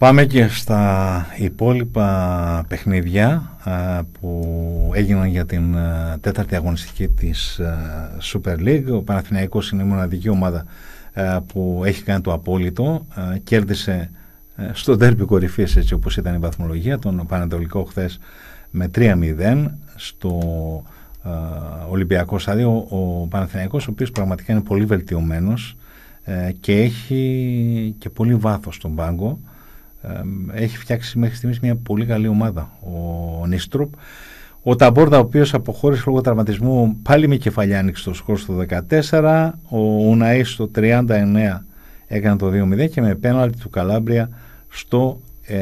Πάμε και στα υπόλοιπα παιχνίδια που έγιναν για την τέταρτη αγωνιστική της Super League. Ο Παναθηναϊκός είναι η μοναδική ομάδα που έχει κάνει το απόλυτο. Κέρδισε στο ντέρμπι κορυφής, έτσι όπως ήταν η βαθμολογία, τον Πανατολικό χθες με 3-0 στο Ολυμπιακό στάδιο. Ο Παναθηναϊκός, ο οποίος πραγματικά είναι πολύ βελτιωμένος και έχει και πολύ βάθος στον πάγκο. Έχει φτιάξει μέχρι στιγμής μια πολύ καλή ομάδα ο Νίστροπ. Ο Ταμπόρδα, ο οποίος αποχώρησε λόγω τραυματισμού, πάλι με κεφαλιά άνοιξε το σκορ στο 14. Ο Ουναΐ στο 39 έκανε το 2-0 και με πέναλτι του Καλάμπρια στο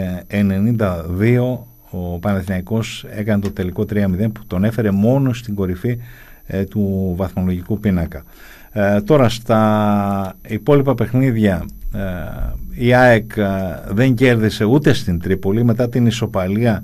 92 ο Παναθηναϊκός έκανε το τελικό 3-0 που τον έφερε μόνο στην κορυφή του βαθμολογικού πίνακα. Τώρα στα υπόλοιπα παιχνίδια η ΑΕΚ δεν κέρδισε ούτε στην Τρίπολη μετά την ισοπαλία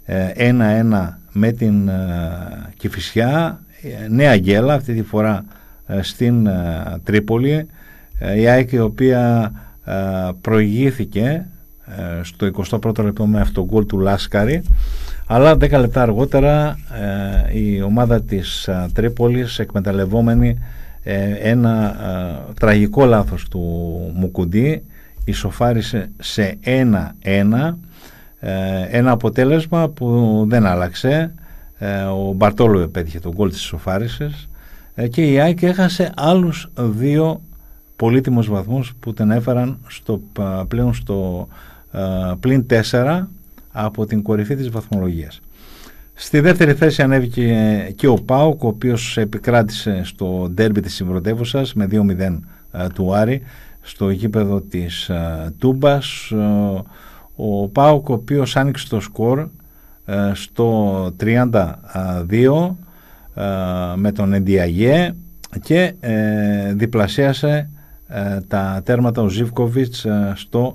1-1 με την Κηφισιά. Νέα γκέλα αυτή τη φορά στην Τρίπολη. Η ΑΕΚ, η οποία προηγήθηκε στο 21ο λεπτό με αυτό γκολ του Λάσκαρη, αλλά 10 λεπτά αργότερα η ομάδα της Τρίπολης, εκμεταλλευόμενη ένα τραγικό λάθος του Μουκουντή, ισοφάρισε σε 1-1, ένα αποτέλεσμα που δεν άλλαξε. Ο Μπαρτόλο επέτυχε τον γκολ της ισοφάρισης και η ΑΕΚ έχασε άλλους δύο πολύτιμους βαθμούς που την έφεραν πλέον στο πλην 4 από την κορυφή της βαθμολογίας. Στη δεύτερη θέση ανέβηκε και ο ΠΑΟΚ, ο οποίος επικράτησε στο ντέρμπι της Συμπρωτεύουσας με 2-0 του Άρη στο γήπεδο της Τούμπας. Ο ΠΑΟΚ, ο οποίος άνοιξε το σκορ στο 32 με τον Εντιαγέ και διπλασίασε τα τέρματα ο Ζίβκοβιτς στο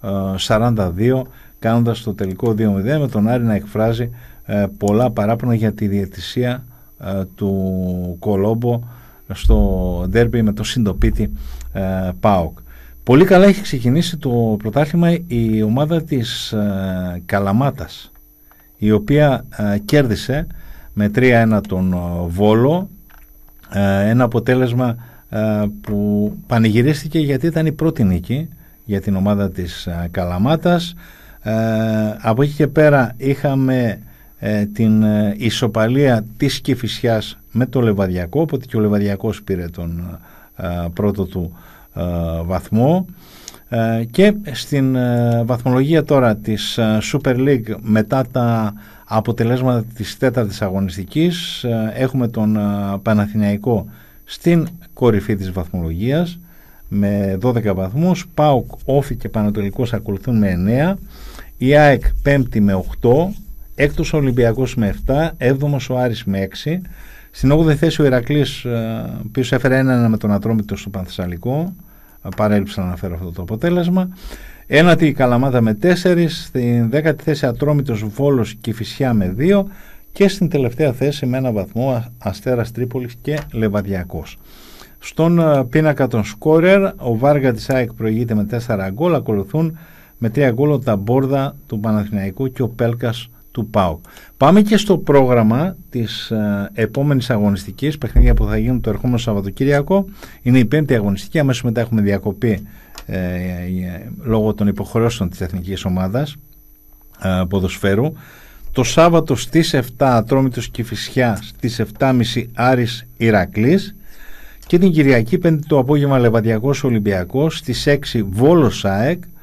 42, κάνοντας το τελικό 2-0, με τον Άρη να εκφράζει πολλά παράπονα για τη διαιτησία του Κολόμπο στο ντέρμπι με το συντοπίτη ΠΑΟΚ. Πολύ καλά έχει ξεκινήσει το πρωτάθλημα η ομάδα της Καλαμάτας, η οποία κέρδισε με 3-1 τον Βόλο, ένα αποτέλεσμα που πανηγυρίστηκε γιατί ήταν η πρώτη νίκη για την ομάδα της Καλαμάτας. Από εκεί και πέρα είχαμε την ισοπαλία της Κηφισιάς με το Λεβαδιακό, οπότε και ο Λεβαδιακός πήρε τον πρώτο του βαθμό. Και στην βαθμολογία τώρα της Super League, μετά τα αποτελέσματα της τέταρτης αγωνιστικής, έχουμε τον Παναθηναϊκό στην κορυφή της βαθμολογίας με 12 βαθμούς. ΠΑΟΚ, Όφη και Πανατολικός ακολουθούν με 9. Η ΑΕΚ πέμπτη με 8. Έκτος ο Ολυμπιακός με 7. Έβδομος ο Άρης με 6. Στην 8η θέση ο Ηρακλής, ο οποίος έφερε 1-1 με τον Ατρόμητο στο Πανθεσσαλικό. Παρέλειψα να αναφέρω αυτό το αποτέλεσμα. Ένατη η Καλαμάτα με 4. Στην 10η θέση Ατρόμητος, Βόλος, Κηφισιά με 2. Και στην τελευταία θέση με 1 βαθμό Αστέρας Τρίπολης και Λεβαδιακός. Στον πίνακα των σκόρερ, ο Βάργα της ΑΕΚ προηγείται με 4 γκολ, ακολουθούν με 3 γκολ ο Ταμπόρδα του Παναθηναϊκού και ο Πέλκας του ΠΑΟΚ. Πάμε και στο πρόγραμμα της επόμενης αγωνιστικής, παιχνίδια που θα γίνουν το ερχόμενο Σαββατοκύριακο. Είναι η 5η αγωνιστική, αμέσως μετά έχουμε διακοπή λόγω των υποχρεώσεων της εθνικής ομάδας ποδοσφαίρου. Το Σάββατο στις 7 Ατρόμητος Κηφισιά, στις 7.30 Άρης Ηρακλής, και την Κυριακή 5 το απόγευμα Λεβαδιακός Ολυμπιακός, στις 6 Βόλος ΑΕΚ,